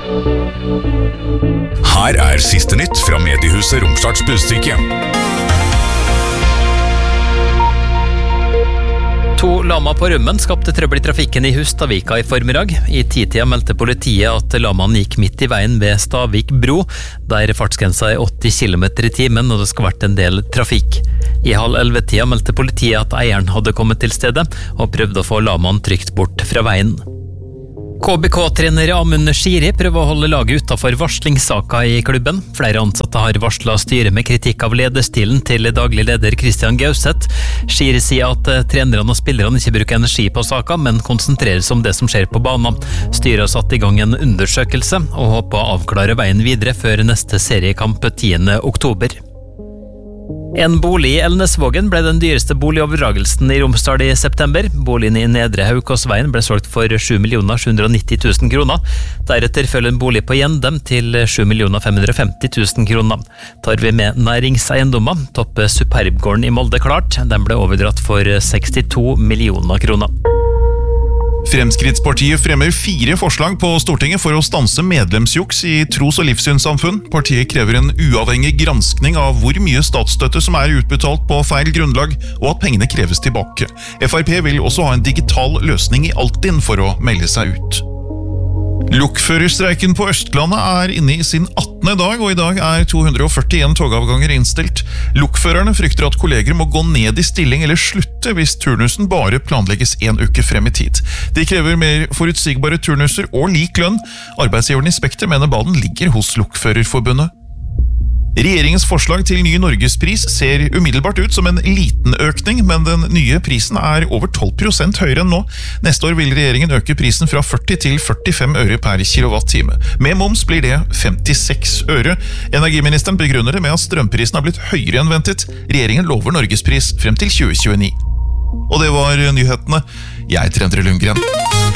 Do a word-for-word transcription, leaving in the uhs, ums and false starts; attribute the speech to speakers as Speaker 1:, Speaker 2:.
Speaker 1: Her er siste nytt fra mediehuset Romsdals Budstikke.
Speaker 2: To lama på rømmen skapte trøbbel i trafikken i Hustadvika i formiddag. I titida meldte politiet at lamaen gikk midt i veien ved Stavik bro, der fartsgrensa er åtti kilometer i timen og det skal vært en del trafikk. I halv elleve-tida meldte politiet at eieren hadde kommet til stedet og prøvde å få lamaen trygt bort fra veien. K B K-trener Amund Shiri prøver å holde laget utenfor varslingssaka i klubben. Flere ansatte har varslet styret med kritikk av lederstilen til daglig leder Christian Gauseth. Shiri sier at trenerne og spillerne ikke bruker energi på saka, men konsentrerer seg om det som skjer på banen. Styret har satt i gang en undersøkelse og håper å avklare veien videre før neste seriekamp tiende oktober. En bolig i Elnesvågen ble den dyreste boligoverdragelsen i Romsdal i september. Boligen i Nedre Haukåsveien ble solgt for sju millioner sju hundre og nitti tusen kroner. Deretter følger en bolig på Gjendem til sju millioner fem hundre og femti tusen kroner. Tar vi med næringseiendommer, topper Superbgården i Molde klart. Den ble overdratt for sekstito millioner kroner.
Speaker 3: Fremskrittspartiet fremmer fire forslag på Stortinget for å stanse medlemsjuks i tros- og livssynssamfunn. Partiet krever en uavhengig granskning av hvor mye statsstøtte som er utbetalt på feil grunnlag, og at pengene kreves tilbake. F R P vil også ha en digital løsning i Altinn for å melde seg ut. Lokførerstreiken på Østlandet er inne i sin attende dag, og i dag er to hundre og førtien togavganger innstilt. Lokførerne frykter at kolleger må gå ned i stilling eller slutte hvis turnusen bare planlegges en uke frem i tid. De krever mer forutsigbare turnuser og lik lønn. Arbeidsgiveren i Spekter mener ballen ligger hos Lokførerforbundet. Regjeringens forslag til ny Norgespris ser umiddelbart ut som en liten økning, men den nye prisen er over tolv prosent høyere enn nå. Neste år vil regjeringen øke prisen fra førti til førtifem øre per kilowattime. Med moms blir det femtiseks øre. Energiministeren begrunner det med at strømprisen har blitt høyere enn ventet. Regjeringen lover Norgespris frem til tjue tjueni. Og det var nyhetene. Jeg heter Endre Lundgren.